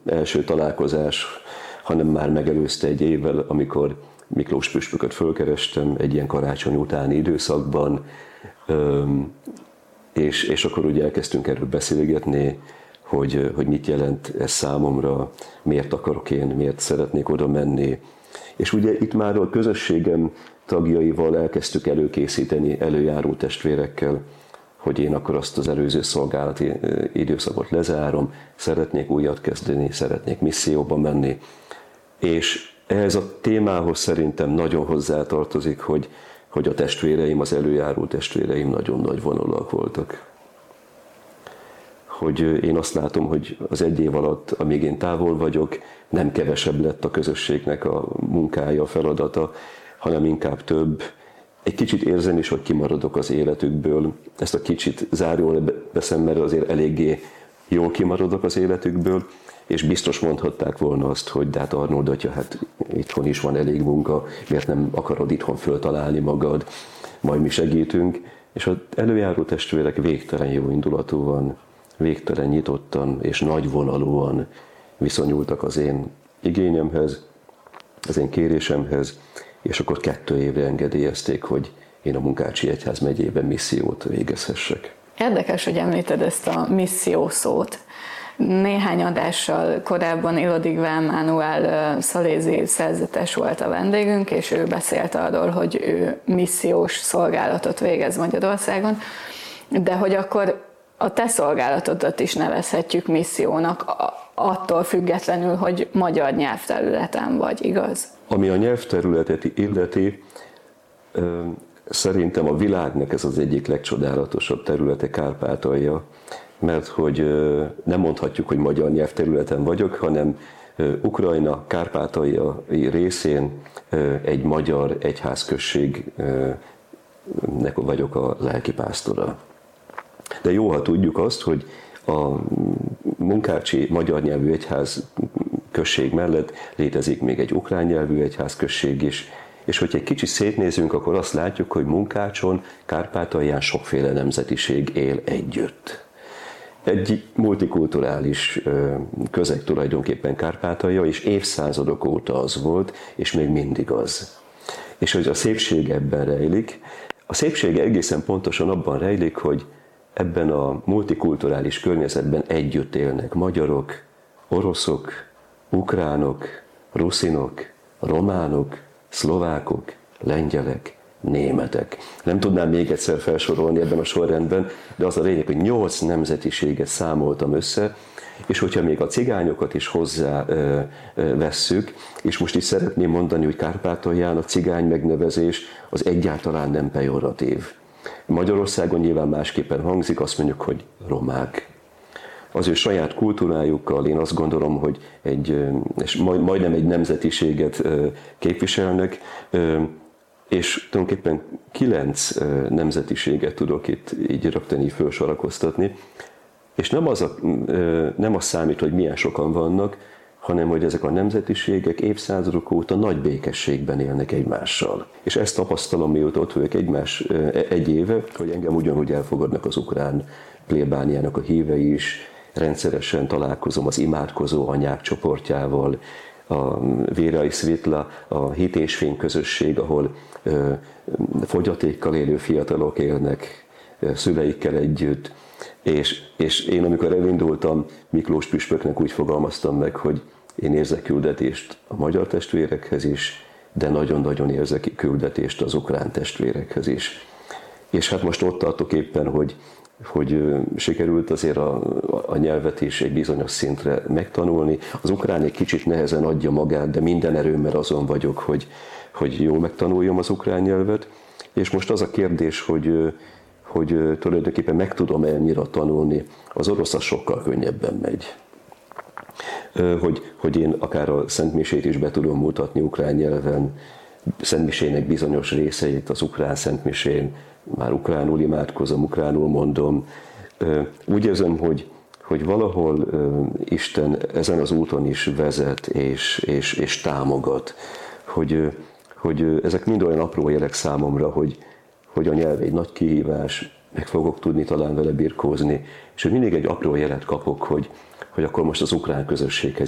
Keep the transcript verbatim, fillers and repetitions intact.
első találkozás, hanem már megelőzte egy évvel, amikor Miklós püspököt fölkerestem egy ilyen karácsony utáni időszakban, és, és akkor ugye elkezdtünk erről beszélgetni, hogy, hogy mit jelent ez számomra, miért akarok én, miért szeretnék oda menni. És ugye itt már a közösségem tagjaival elkezdtük előkészíteni, előjáró testvérekkel, hogy én akkor azt az előző szolgálati időszakot lezárom, szeretnék újat kezdeni, szeretnék misszióba menni. És ehhez a témához szerintem nagyon hozzátartozik, hogy, hogy a testvéreim, az előjáró testvéreim nagyon nagy vonalak voltak. Hogy én azt látom, hogy az egy év alatt, amíg én távol vagyok, nem kevesebb lett a közösségnek a munkája, a feladata, hanem inkább több. Egy kicsit érzem is, hogy kimaradok az életükből. Ezt a kicsit zárjól veszem, mert azért eléggé jól kimaradok az életükből, és biztos mondhatták volna azt, hogy de hát Arnold atya, hát itthon is van elég munka, miért nem akarod itthon föltalálni magad, majd mi segítünk. És az előjáró testvérek végtelen jó indulatúan, végtelen nyitottan és nagyvonalúan viszonyultak az én igényemhez, az én kérésemhez, és akkor kettő évre engedélyezték, hogy én a Munkácsi Egyház megyében missziót végezhessek. Érdekes, hogy említed ezt a misszió szót. Néhány adással korábban Ilodig Mánuel szalézi szerzetes volt a vendégünk, és ő beszélt arról, hogy ő missziós szolgálatot végez Magyarországon, de hogy akkor a te szolgálatodat is nevezhetjük missziónak, attól függetlenül, hogy magyar nyelvterületen vagy, igaz? Ami a nyelvterületet illeti, szerintem a világnak ez az egyik legcsodálatosabb területe Kárpátalja, mert hogy nem mondhatjuk, hogy magyar nyelvterületen vagyok, hanem Ukrajna kárpátaljai részén egy magyar egyházközségnek vagyok a lelkipásztora. De jó, ha tudjuk azt, hogy a Munkácsi magyar nyelvű egyház község mellett létezik még egy ukrán nyelvű egyházközség is, és hogyha egy kicsit szétnézünk, akkor azt látjuk, hogy Munkácson, Kárpátalján sokféle nemzetiség él együtt. Egy multikulturális közeg tulajdonképpen Kárpátalja, és évszázadok óta az volt, és még mindig az. És hogy a szépség ebben rejlik. A szépsége egészen pontosan abban rejlik, hogy ebben a multikulturális környezetben együtt élnek magyarok, oroszok, ukránok, ruszinok, románok, szlovákok, lengyelek, németek. Nem tudnám még egyszer felsorolni ebben a sorrendben, de az a lényeg, hogy nyolc nemzetiséget számoltam össze, és hogyha még a cigányokat is hozzá ö, ö, vesszük, és most is szeretném mondani, hogy Kárpátalján a cigány megnevezés az egyáltalán nem pejoratív. Magyarországon nyilván másképpen hangzik, azt mondjuk, hogy romák. Az ő saját kultúrájukkal én azt gondolom, hogy egy, és majdnem egy nemzetiséget képviselnek, és tulajdonképpen kilenc nemzetiséget tudok itt így rögtön így felsorakoztatni, és nem az, a, nem az számít, hogy milyen sokan vannak, hanem hogy ezek a nemzetiségek évszázadok óta nagy békességben élnek egymással. És ezt tapasztalom, mióta ott vagyok egymás egy éve, hogy engem ugyanúgy elfogadnak az ukrán plébániának a hívei is, rendszeresen találkozom az imádkozó anyák csoportjával, a Vérai Svitla, a Hit és Fény közösség, ahol ö, fogyatékkal élő fiatalok élnek ö, szüleikkel együtt, és, és én amikor elindultam, Miklós püspöknek úgy fogalmaztam meg, hogy én érzek küldetést a magyar testvérekhez is, de nagyon-nagyon érzek küldetést az ukrán testvérekhez is. És hát most ott tartok éppen, hogy, hogy sikerült azért a, a nyelvet is egy bizonyos szintre megtanulni. Az ukrán egy kicsit nehezen adja magát, de minden erőmmel azon vagyok, hogy, hogy jól megtanuljam az ukrán nyelvet. És most az a kérdés, hogy, hogy tulajdonképpen meg tudom ennyire tanulni, az orosz az sokkal könnyebben megy. Hogy, hogy én akár a szentmisét is be tudom mutatni ukrán nyelven, szentmisének bizonyos részeit az ukrán szentmisén, már ukránul imádkozom, ukránul mondom. Úgy érzem, hogy, hogy valahol Isten ezen az úton is vezet és, és, és támogat, hogy, hogy ezek mind olyan apró jelek számomra, hogy, hogy a nyelv egy nagy kihívás, meg fogok tudni talán vele birkózni, és hogy mindig egy apró jelet kapok, hogy, hogy akkor most az ukrán közösséghez